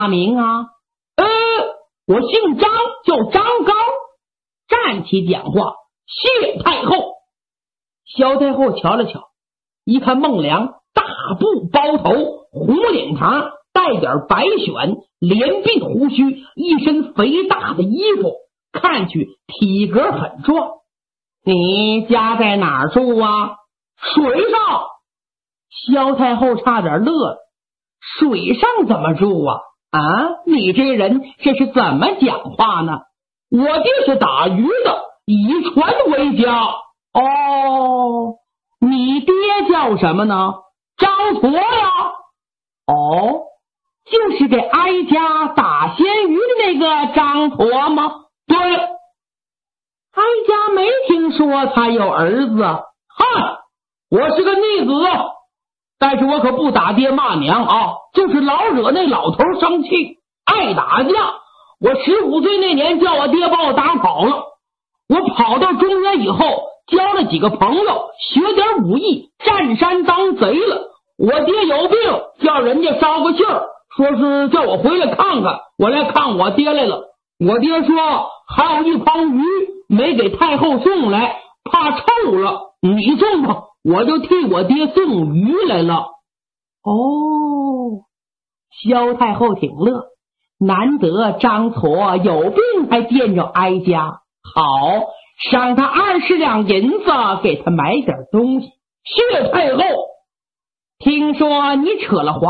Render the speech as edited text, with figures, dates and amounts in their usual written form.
名啊？我姓张，叫张高。站起讲话，谢太后。萧太后瞧了瞧，一看孟良大布包头，红领堂，带点白选，连鬓胡须，一身肥大的衣服，看去体格很壮。你家在哪儿住啊？水上。萧太后差点乐了，水上怎么住啊？你这人这是怎么讲话呢？我爹是打鱼的，以船为家。哦，你爹叫什么呢？张矬呀。哦，就是给哀家打鲜鱼的那个张矬吗？对。哀家没听说他有儿子。我是个逆子，但是我可不打爹骂娘啊，就是老惹那老头生气，爱打架。我15岁那年叫我爹把我打跑了，我跑到中原以后交了几个朋友，学点武艺，占山当贼了。我爹有病，叫人家捎个信儿，说是叫我回来看看，我来看我爹来了。我爹说还有一筐鱼没给太后送来，怕臭了，你送吧，我就替我爹送鱼来了。萧太后挺乐，难得张矬有病还见着哀家，好，赏他20两银子，给他买点东西。谢太后，听说你扯了